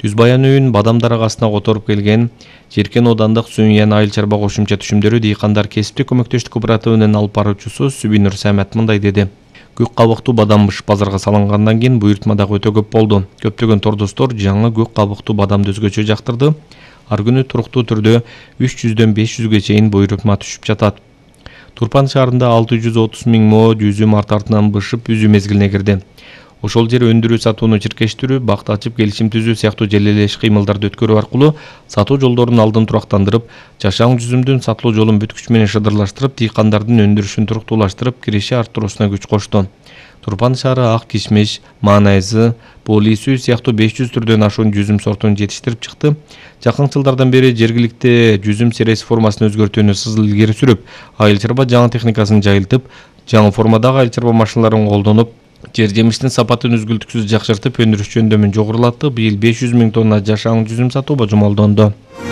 Түз Баян үйүн бадамдар агасына которуп келген Жеркен оодандык Сүйүн айыл чарба кошумча түшүмдөрү дыйкандар кесиптик көмөктөштүк кооперативинин алып баруучусу Сүбүнүр Самат мындай деди. Көк кабыктуу бадамбыш базарга салынгандан кийин буйртма дагы өтө көп болду. Көптөгөн тордостор жаңы көк кабыктуу бадамды өзгөчө жактырды. Ар күнү туруктуу түрдө 300дөн 500ге чейин буйртма түшүп жатат. Турпан шаарында 630 000 мо жүзүм арт артынан бышып үзүү мезгилине кирди. Ошол жер өндүрүү сатууну чиркештирүү, бакт ачып келишим түзүү сыяктуу желелеш кыймылдарды өткөрүү аркылуу сатуу жолдорунун алдын турактандырып, жашаң жүзүмдүн сатылуу жолун бүткүч менен шыдырлаштырып, дыйкандардын өндүрүшүн туруктуулаштырып, киреше арттыруусуна күч кошту. Турпан шаары ак кишмиш, маанайзы, полисүү сыяктуу 500 түрдөн ашуун жүзүм сортун жетиштирип чыкты. Жакын жылдардан бери жергиликте жүзүм сереси формасын өзгөртүүнү сызыл илгери сүрүп, айыл чарба жаңы техникасын жайылтып, жаңы формадагы айыл чарба машиналарын колдонуп, жер жемиштин сапатын үзгүлтүксүз жакшыртып, өндүрүш жөндөмүн жогорулатты. Быйыл 500 000 тонна жашаң жүзүм сатуу божомолдонду.